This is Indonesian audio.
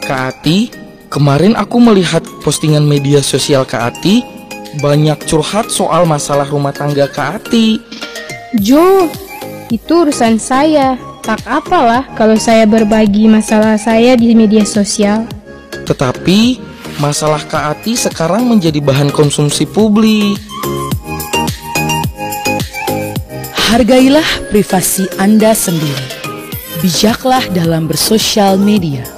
Kak Ati, kemarin aku melihat postingan media sosial Kak Ati, banyak curhat soal masalah rumah tangga Kak Ati. Jo, itu urusan saya. Tak apalah kalau saya berbagi masalah saya di media sosial. Tetapi, masalah Kak Ati sekarang menjadi bahan konsumsi publik. Hargailah privasi Anda sendiri. Bijaklah dalam bersosial media.